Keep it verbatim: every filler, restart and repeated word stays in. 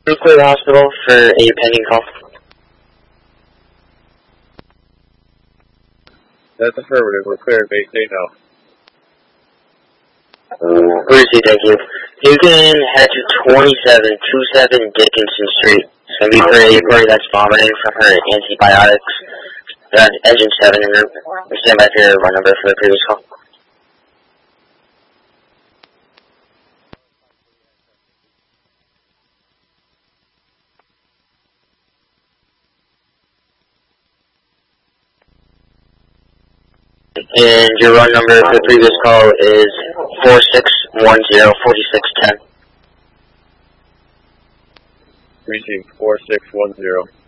Nuclear Hospital for a pending call. That's affirmative. We're clear. Vacate now. Receive, thank you. You can head to twenty-seven twenty-seven Dickinson Street. It's going to be for a party that's vomiting from her antibiotics. Uh, engine seven in room. Stand by for your run number for the previous call. And your run number for the previous call is four six one zero, four six one zero. Reaching four six one zero.